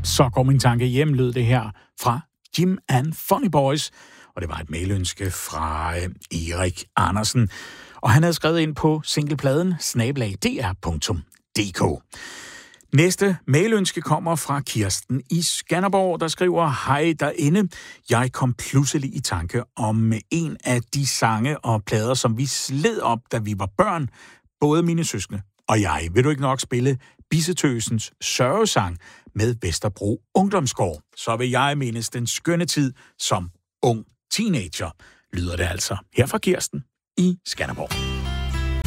Så går min tanke hjem, lød det her fra Jim and Funny Boys, og det var et mailønske fra Erik Andersen. Og han havde skrevet ind på singlepladen @dr.dk. Næste mailønske kommer fra Kirsten i Skanderborg, der skriver: Hej derinde. Jeg kom pludselig i tanke om en af de sange og plader, som vi sled op, da vi var børn, både mine søskende og jeg. Vil du ikke nok spille Bissetøsens sørgesang med Vesterbro Ungdomsgård? Så vil jeg mindes den skønne tid som ung teenager, lyder det altså her fra Kirsten i Skanderborg.